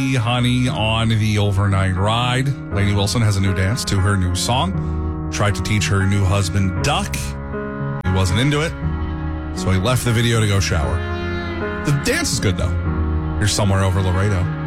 Honey on the overnight ride. Lainey Wilson has a new dance to her new song. Tried to teach her new husband Duck. He wasn't into it, so he left the video to go shower. The dance is good, though. Here's Somewhere Over Laredo.